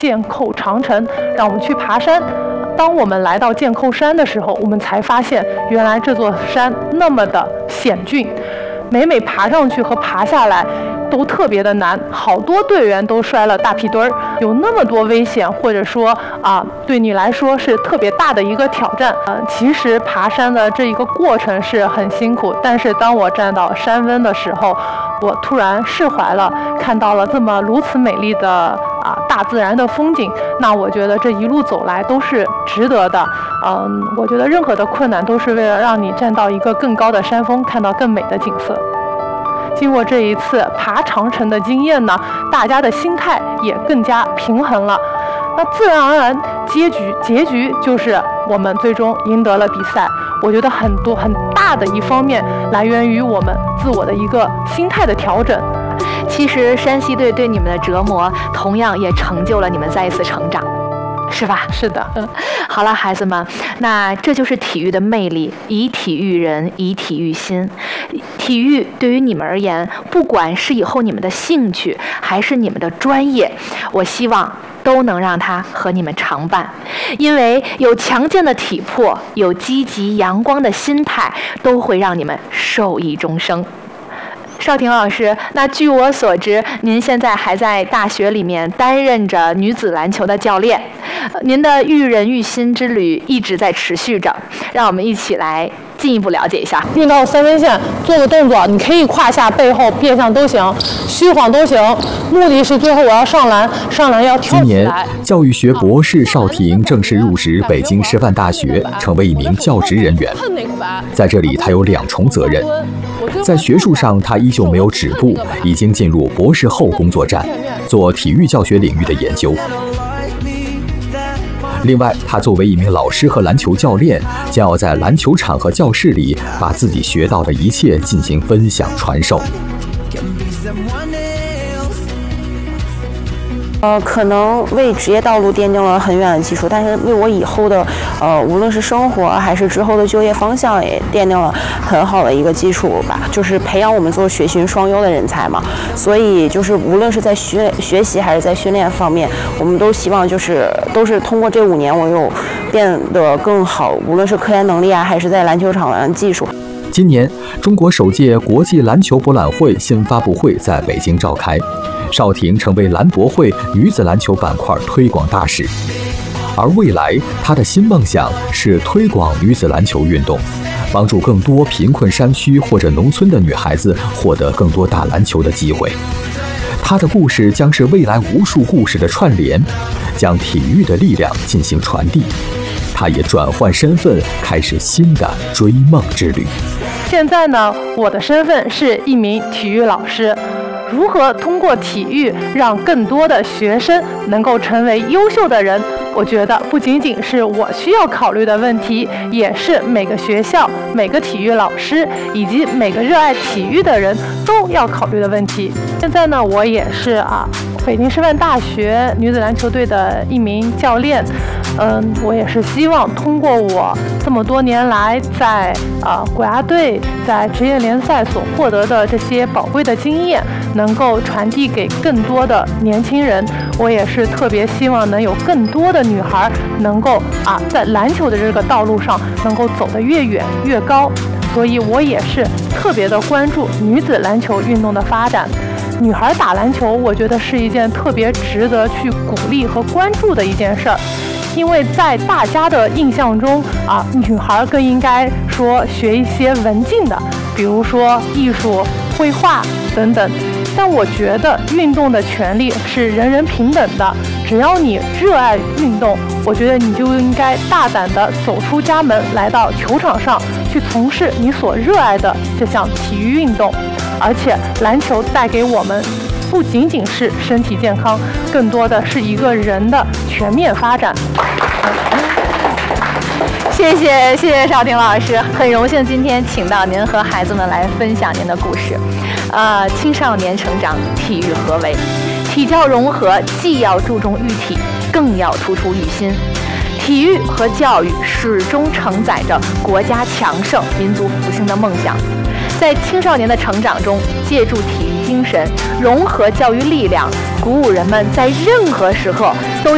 剑扣长城，让我们去爬山。当我们来到剑扣山的时候，我们才发现原来这座山那么的险峻，每爬上去和爬下来都特别的难，好多队员都摔了大屁墩儿，有那么多危险，或者说对你来说是特别大的一个挑战。其实爬山的这一个过程是很辛苦，但是当我站到山峰的时候，我突然释怀了，看到了这么如此美丽的大自然的风景，那我觉得这一路走来都是值得的。我觉得任何的困难都是为了让你站到一个更高的山峰，看到更美的景色。经过这一次爬长城的经验呢，大家的心态也更加平衡了。那自然而然，结局就是我们最终赢得了比赛。我觉得很大的一方面来源于我们自我的一个心态的调整。 其实山西队对你们的折磨，同样也成就了你们再一次成长，是吧？ 是的。 好了，孩子们，那这就是体育的魅力，以体育人，以体育心。体育对于你们而言，不管是以后你们的兴趣，还是你们的专业，我希望都能让它和你们常伴，因为有强健的体魄，有积极阳光的心态，都会让你们受益终生。邵婷老师，那据我所知，您现在还在大学里面担任着女子篮球的教练，您的育人育心之旅一直在持续着，让我们一起来进一步了解一下。 运到三分线做个动作，你可以胯下、背后、变向都行，虚晃都行，目的是最后我要上篮要跳起来。 今年，教育学博士邵婷正式入职北京师范大学，成为一名教职人员。在这里，她有2重责任。在学术上，她依旧没有止步，已经进入博士后工作站，做体育教学领域的研究。另外，他作为一名老师和篮球教练，将要在篮球场和教室里把自己学到的一切进行分享传授。 可能为职业道路奠定了很远的基础，但是为我以后的无论是生活还是之后的就业方向也奠定了很好的一个基础吧，就是培养我们做学训双优的人才嘛。所以就是无论是在学习还是在训练方面，我们都希望都是通过这5年我有变得更好，无论是科研能力还是在篮球场的技术。 今年，中国首届国际篮球博览会新发布会在北京召开，邵婷成为篮博会女子篮球板块推广大使。而未来，她的新梦想是推广女子篮球运动，帮助更多贫困山区或者农村的女孩子获得更多打篮球的机会。她的故事将是未来无数故事的串联，将体育的力量进行传递。她也转换身份，开始新的追梦之旅。 现在呢，我的身份是一名体育老师。如何通过体育让更多的学生能够成为优秀的人，我觉得不仅仅是我需要考虑的问题，也是每个学校、每个体育老师以及每个热爱体育的人都要考虑的问题。现在呢，我也是北京师范大学女子篮球队的一名教练。我也是希望通过我这么多年来在国家队、在职业联赛所获得的这些宝贵的经验，能够传递给更多的年轻人。我也是特别希望能有更多的女孩能够在篮球的这个道路上能够走得越远越高。所以我也是特别的关注女子篮球运动的发展。女孩打篮球，我觉得是一件特别值得去鼓励和关注的一件事儿。因为在大家的印象中女孩更应该说学一些文静的，比如说艺术、绘画等等。但我觉得运动的权利是人人平等的，只要你热爱运动，我觉得你就应该大胆地走出家门，来到球场上去从事你所热爱的这项体育运动。而且篮球带给我们不仅仅是身体健康，更多的是一个人的全面发展。 谢谢邵婷老师，很荣幸今天请到您和孩子们来分享您的故事。青少年成长，体育何为？体教融合既要注重育体，更要突出育心。体育和教育始终承载着国家强盛、民族复兴的梦想。在青少年的成长中，借助体育精神，融合教育力量，鼓舞人们在任何时刻都